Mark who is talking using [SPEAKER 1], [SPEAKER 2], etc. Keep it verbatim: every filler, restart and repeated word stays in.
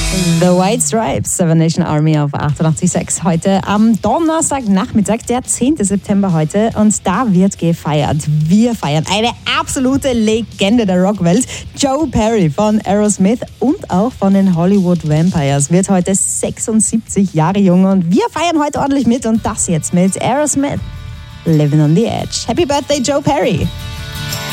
[SPEAKER 1] The White Stripes, Seven Nation Army auf achtundachtzig Komma sechs. Heute am Donnerstagnachmittag, der zehnten September heute. Und da wird gefeiert. Wir feiern eine absolute Legende der Rockwelt. Joe Perry von Aerosmith und auch von den Hollywood Vampires wird heute sechsundsiebzig Jahre jung. Und wir feiern heute ordentlich mit. Und das jetzt mit Aerosmith. Living on the Edge. Happy Birthday, Joe Perry.